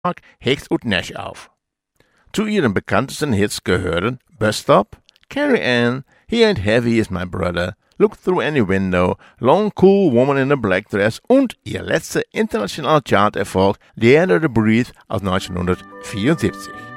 Hicks und Nash auf. Zu ihren bekanntesten Hits gehören Bus Stop, Carrie Ann, He Ain't Heavy Is My Brother, Look Through Any Window, Long Cool Woman in a Black Dress und ihr letzter internationaler Charterfolg The End of the Breath aus 1974.